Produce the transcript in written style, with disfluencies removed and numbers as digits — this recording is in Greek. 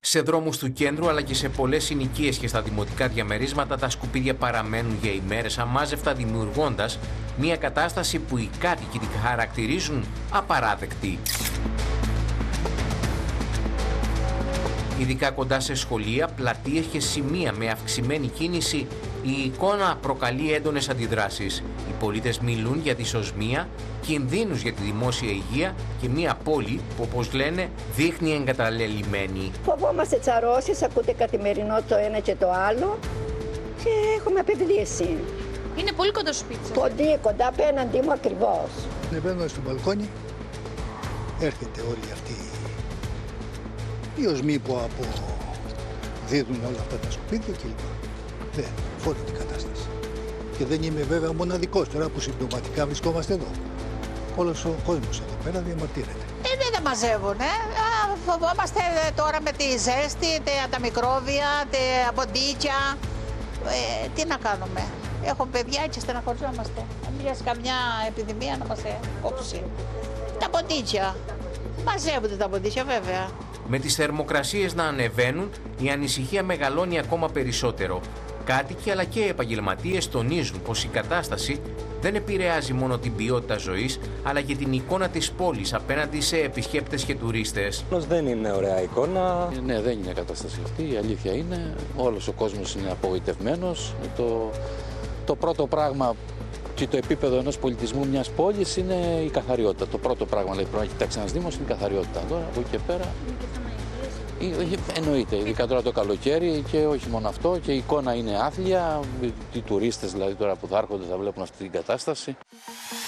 Σε δρόμους του κέντρου αλλά και σε πολλές συνοικίες και στα δημοτικά διαμερίσματα τα σκουπίδια παραμένουν για ημέρες αμάζευτα, δημιουργώντας μια κατάσταση που οι κάτοικοι τη χαρακτηρίζουν απαράδεκτη. Ειδικά κοντά σε σχολεία, πλατείες και σημεία με αυξημένη κίνηση, η εικόνα προκαλεί έντονες αντιδράσεις. Οι πολίτες μιλούν για δυσοσμία, κινδύνους για τη δημόσια υγεία και μια πόλη που, όπως λένε, δείχνει εγκαταλελειμμένη. Φοβόμαστε τσαρώσεις, ακούτε καθημερινό το ένα και το άλλο και έχουμε απειλήσει. Είναι πολύ κοντά στο σπίτι σας. Κοντά απέναντί μου ακριβώς. Ανεβαίνω στο μπαλκόνι, έρχεται όλη αυτή οι οσμοί που αποδίδουν όλα αυτά τα σκουπίδια κλπ. Δεν φόρει την κατάσταση. Και δεν είμαι βέβαια μοναδικός τώρα που συμπτωματικά βρισκόμαστε εδώ. Όλος ο κόσμος εδώ πέρα διαμαρτύρεται. Δεν μαζεύουνε. Φοβόμαστε τώρα με τη ζέστη, τα μικρόβια, τα ποντίκια. Τι να κάνουμε. Έχω παιδιά και στεναχωριόμαστε. Αν μοιάζει καμιά επιδημία να μας κόψει. Τα ποντίκια. Μαζεύονται τα ποντίκια βέβαια. Με τις θερμοκρασίες να ανεβαίνουν, η ανησυχία μεγαλώνει ακόμα περισσότερο. Κάτοικοι αλλά και επαγγελματίες τονίζουν πως η κατάσταση δεν επηρεάζει μόνο την ποιότητα ζωής, αλλά και την εικόνα της πόλης απέναντι σε επισκέπτες και τουρίστες. Δεν είναι ωραία εικόνα. Ναι, δεν είναι κατάσταση αυτή, η αλήθεια είναι. Όλος ο κόσμος είναι απογοητευμένος. Το πρώτο πράγμα και το επίπεδο ενός πολιτισμού μιας πόλης είναι η καθαριότητα. Το πρώτο πράγμα δηλαδή, πρέπει να κοιτάξει ένας Δήμος είναι η καθαριότητα. Τώρα, από εκεί και πέρα. Εννοείται, ειδικά τώρα το καλοκαίρι και όχι μόνο αυτό, και η εικόνα είναι άθλια. Οι τουρίστες δηλαδή τώρα που θα έρχονται θα βλέπουν αυτή την κατάσταση.